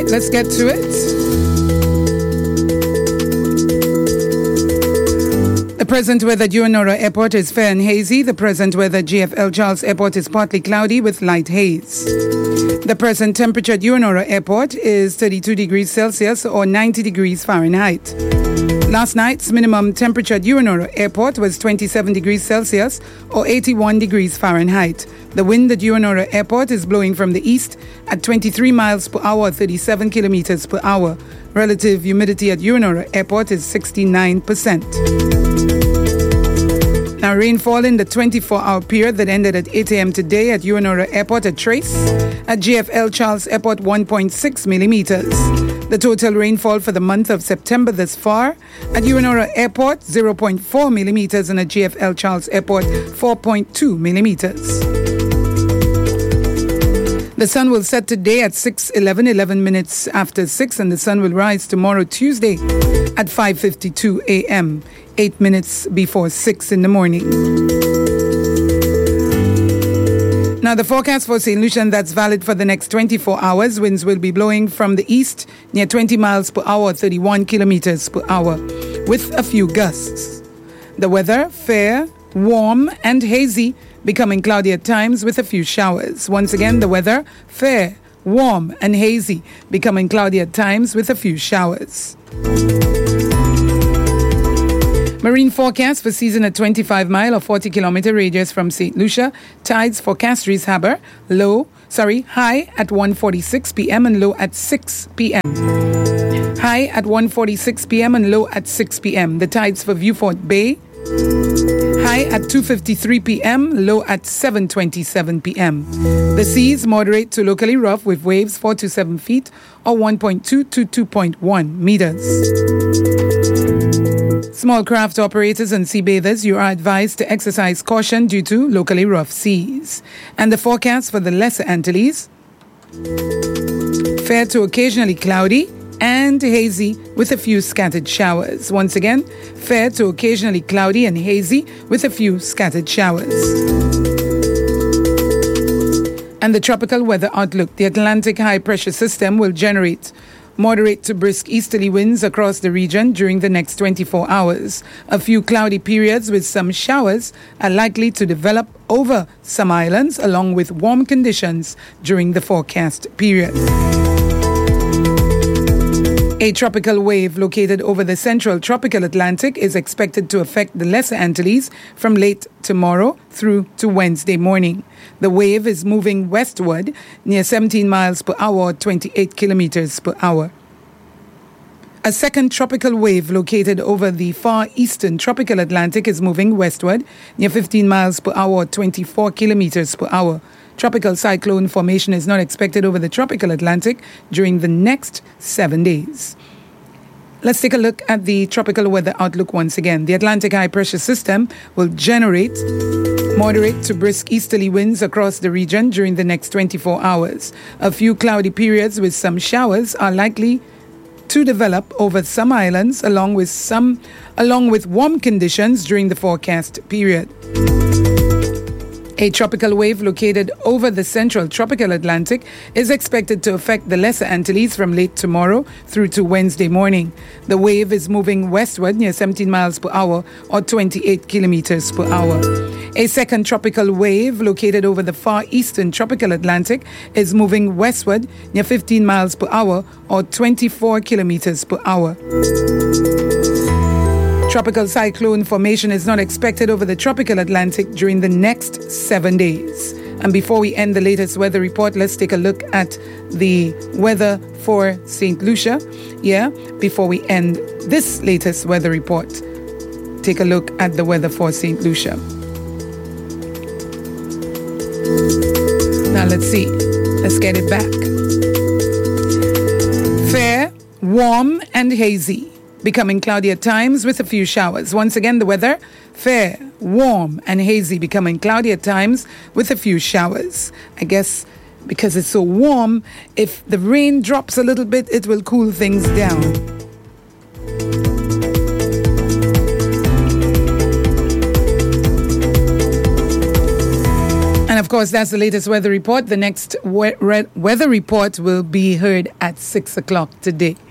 let's get to it. The present weather at Uonora Airport is fair and hazy. The present weather at GFL Charles Airport is partly cloudy with light haze. The present temperature at Uonora Airport is 32 degrees Celsius or 90 degrees Fahrenheit. Last night's minimum temperature at Uonora Airport was 27 degrees Celsius or 81 degrees Fahrenheit. The wind at Uonora Airport is blowing from the east at 23 miles per hour, 37 kilometers per hour. Relative humidity at Uonora Airport is 69%. Now, rainfall in the 24-hour period that ended at 8 a.m. today at Uonora Airport at Trace. At GFL Charles Airport, 1.6 millimeters. The total rainfall for the month of September thus far at Uonora Airport, 0.4 millimeters, and at GFL Charles Airport, 4.2 millimeters. The sun will set today at 11 minutes after 6, and the sun will rise tomorrow, Tuesday, at 5:52 a.m., 8 minutes before 6 in the morning. Now, the forecast for St. Lucia, that's valid for the next 24 hours. Winds will be blowing from the east near 20 miles per hour, 31 kilometers per hour, with a few gusts. The weather, fair, warm and hazy, becoming cloudy at times with a few showers. Once again, the weather, fair, warm and hazy, becoming cloudy at times with a few showers. Marine forecast for season at 25-mile or 40-kilometer radius from St. Lucia. Tides for Castries Harbour, high at 1:46 p.m. and low at 6 p.m. High at 1:46 p.m. and low at 6 p.m. The tides for Viewfort Bay, high at 2:53 p.m., low at 7:27 p.m. The seas moderate to locally rough with waves 4 to 7 feet or 1.2 to 2.1 meters. Small craft operators and sea bathers, you are advised to exercise caution due to locally rough seas. And the forecast for the Lesser Antilles, fair to occasionally cloudy and hazy with a few scattered showers. Once again, fair to occasionally cloudy and hazy with a few scattered showers. And the tropical weather outlook. The Atlantic high pressure system will generate moderate to brisk easterly winds across the region during the next 24 hours. A few cloudy periods with some showers are likely to develop over some islands, along with warm conditions during the forecast period. A tropical wave located over the central tropical Atlantic is expected to affect the Lesser Antilles from late tomorrow through to Wednesday morning. The wave is moving westward near 17 miles per hour, 28 kilometers per hour. A second tropical wave located over the far eastern tropical Atlantic is moving westward near 15 miles per hour, 24 kilometers per hour. Tropical cyclone formation is not expected over the tropical Atlantic during the next 7 days. Let's take a look at the tropical weather outlook once again. The Atlantic high pressure system will generate moderate to brisk easterly winds across the region during the next 24 hours. A few cloudy periods with some showers are likely to develop over some islands, along with warm conditions during the forecast period. A tropical wave located over the central tropical Atlantic is expected to affect the Lesser Antilles from late tomorrow through to Wednesday morning. The wave is moving westward near 17 miles per hour or 28 kilometers per hour. A second tropical wave located over the far eastern tropical Atlantic is moving westward near 15 miles per hour or 24 kilometers per hour. Tropical cyclone formation is not expected over the tropical Atlantic during the next 7 days. And before we end the latest weather report, let's take a look at the weather for St. Lucia. Before we end this latest weather report, take a look at the weather for St. Lucia. Now let's see. Let's get it back. Fair, warm and hazy, becoming cloudy at times with a few showers. Once again, the weather, fair, warm and hazy, becoming cloudy at times with a few showers. I guess because it's so warm, if the rain drops a little bit, it will cool things down. And of of course, that's the latest weather report. The next weather report will be heard at 6 o'clock today.